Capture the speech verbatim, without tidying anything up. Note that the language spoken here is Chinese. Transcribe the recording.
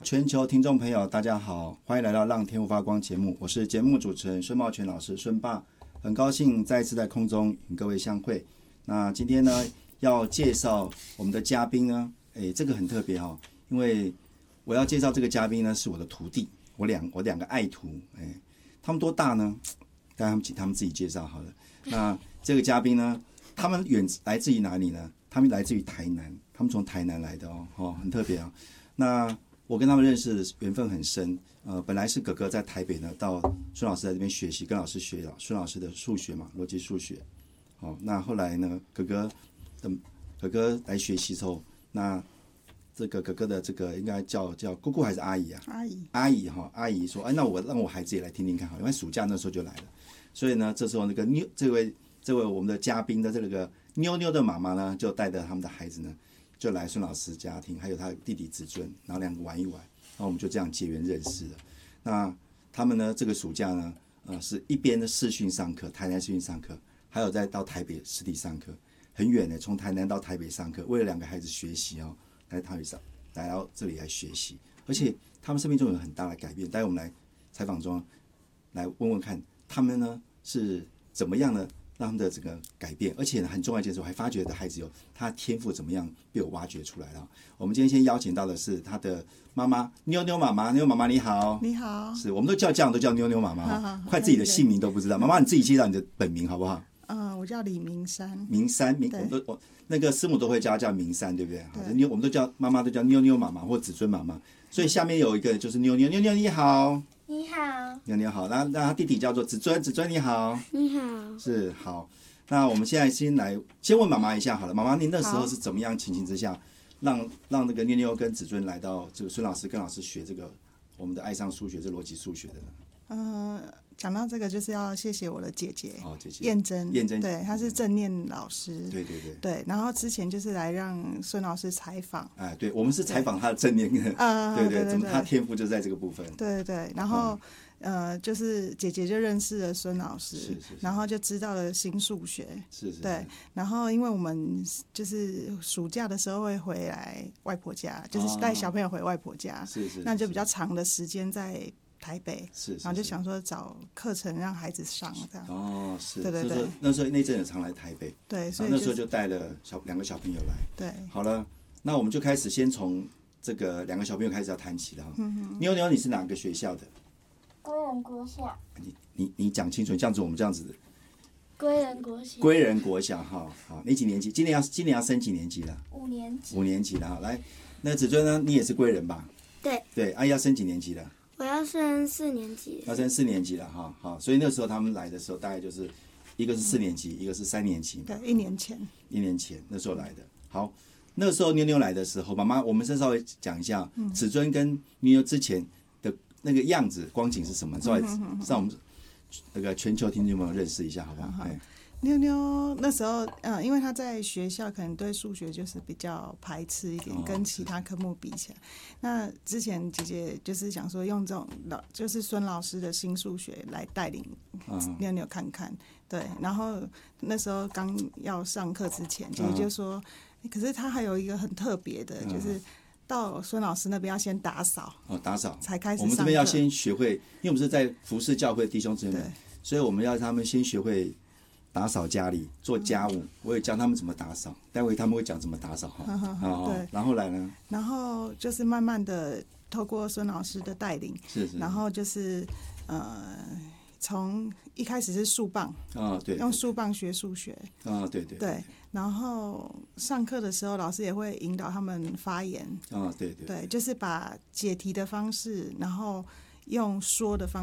全球听众朋友大家好，欢迎来到让天赋发光节目，我是节目主持人孙茂全老师孙爸，很高兴再一次在空中与各位相会。那今天呢要介绍我们的嘉宾呢，诶，这个很特别哦，因为我要介绍这个嘉宾呢是我的徒弟，我两我两个爱徒，诶，他们多大呢？让他们请他们自己介绍好了。那这个嘉宾呢，他们远来自于哪里呢？他们来自于台南，他们从台南来的哦，哦，很特别哦。那我跟他们认识缘分很深，呃，本来是哥哥在台北呢，到孙老师在这边学习，跟老师学孙老师的数学嘛，逻辑数学。哦，那后来呢，哥哥的哥哥来学习之后，那这个哥哥的这个应该叫叫姑姑还是阿姨啊？ 阿姨， 阿姨哈、哦，阿姨说，哎，那我让我孩子也来听听看好，因为暑假那时候就来了，所以呢，这时候那个妞这位这位我们的嘉宾的这个妞妞的妈妈呢，就带着他们的孩子呢。就来孙老师家庭，还有他的弟弟子尊，然后两个玩一玩，然后我们就这样结缘认识了。那他们呢，这个暑假呢，呃，是一边的视讯上课，台南视讯上课，还有再到台北实体上课，很远的，从台南到台北上课，为了两个孩子学习哦，来台北上来到这里来学习，而且他们生命中有很大的改变。待会我们来采访中来问问看，他们呢是怎么样呢？让他们的这个改变，而且很重要一件事，我还发觉的孩子有他的天赋怎么样被我挖掘出来了。我们今天先邀请到的是他的妈妈妞妞妈妈，妞妞妈妈你好， 你好， 是我们都叫这样，都叫妞妞妈妈，快自己的姓名都不知道。妈妈你自己介绍你的本名好不好？ 嗯，我叫李明山。 明山，明我们都我那个师母都会叫叫明山，对不对？好， 对妞我们都叫妈妈都叫妞妞妈妈或子尊妈妈，所以下面有一个就是妞妞，妞妞你好。 你好， 妞妞好，那那他弟弟叫做子尊，子尊你好， 你好， 是好。那我们现在先来先问妈妈一下好了，妈妈，你那时候是怎么样情形之下，让让那个妞妞跟子尊来到这个孙老师跟老师学这个我们的爱上数学，这逻辑数学的呢？ 嗯、呃，讲到这个就是要谢谢我的姐姐， 哦，姐姐燕珍， 燕珍， 对，她是正念老师， 对对对， 对，然后之前就是来让孙老师采访， 哎，对，我们是采访他的正念， 呃， 对对对， 怎么他天赋就在这个部分， 对对对，然后。嗯呃，就是姐姐就认识了孙老师， 是是是， 然后就知道了新数学， 是是， 对，然后因为我们就是暑假的时候会回来外婆家，就是带小朋友回外婆家， 是是， 那就比较长的时间在台北， 是， 然后就想说找课程让孩子上这样。 哦，是， 对对对， 那时候那阵子常来台北， 对，所以那时候就带了小两个小朋友来， 对， 好了，那我们就开始先从这个两个小朋友开始要谈起了哈。嗯妞妞，你是哪个学校的？ 归仁国小。 你你你讲清楚，这样子我们这样子。 归仁国小。 归仁国小哈，好，你几年级？今年要今年要升几年级了？ 五年级。 五年级了哈，来，那子尊呢？你也是归仁吧？ 对。 对，阿姨要升几年级了？ 我要升四年级。 要升四年级了哈，好，所以那时候他们来的时候，大概就是一个是四年级，一个是三年级嘛。 对，一年前。 一年前那时候来的，好，那时候妞妞来的时候，妈妈，我们先稍微讲一下，子尊跟妞妞之前。那个样子光景是什么？稍微让我们那个全球听众朋友认识一下，好不好？ 好，妞妞那时候，嗯，因为她在学校可能对数学就是比较排斥一点，哦、跟其他科目比起来。那之前姐姐就是想说用这种老，就是孙老师的新数学来带领妞妞看看，嗯、对。然后那时候刚要上课之前，姐姐就说，嗯、可是她还有一个很特别的，就是。到孙老师那边要先打扫哦，打扫才开始上课。 我们这边要先学会，因为我们是在服侍教会弟兄姊妹，所以我们要让他们先学会打扫家里、做家务。嗯、我也教他们怎么打扫，待会他们会讲怎么打扫哈。哦，对。然后来呢？ 然后就是慢慢的透过孙老师的带领， 是是。 然后就是呃，从一开始是树棒啊、哦，对， 用树棒学数学啊、哦，对对对, 对。然后上课的时候，老师也会引导他们发言。 啊、哦，对对。 对，就是把解题的方式，然后用说的方